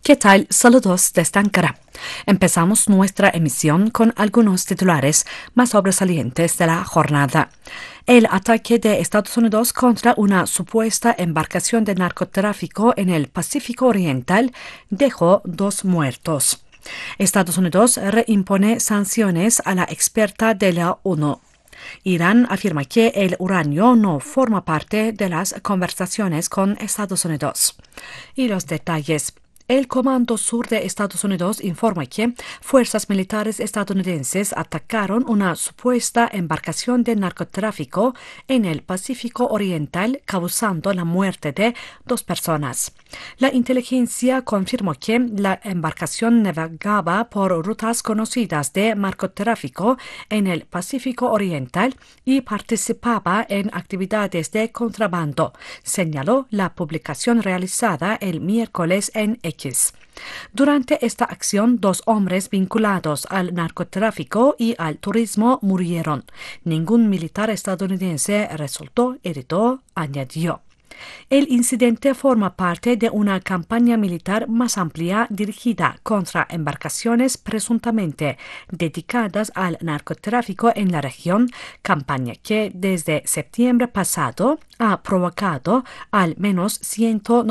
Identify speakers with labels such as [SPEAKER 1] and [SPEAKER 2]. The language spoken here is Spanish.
[SPEAKER 1] ¿Qué tal? Saludos desde Ankara. Empezamos nuestra emisión con algunos titulares más sobresalientes de la jornada. El ataque de Estados Unidos contra una supuesta embarcación de narcotráfico en el Pacífico Oriental dejó 2 muertos. Estados Unidos reimpone sanciones a la experta de la ONU. Irán afirma que el uranio no forma parte de las conversaciones con Estados Unidos. Y los detalles. El Comando Sur de Estados Unidos informa que fuerzas militares estadounidenses atacaron una supuesta embarcación de narcotráfico en el Pacífico Oriental, causando la muerte de 2 personas. La inteligencia confirmó que la embarcación navegaba por rutas conocidas de narcotráfico en el Pacífico Oriental y participaba en actividades de contrabando, señaló la publicación realizada el miércoles en X. Durante esta acción, 2 hombres vinculados al narcotráfico y al turismo murieron. Ningún militar estadounidense resultó herido, añadió. El incidente forma parte de una campaña militar más amplia dirigida contra embarcaciones presuntamente dedicadas al narcotráfico en la región, campaña que desde septiembre pasado ha provocado al menos 190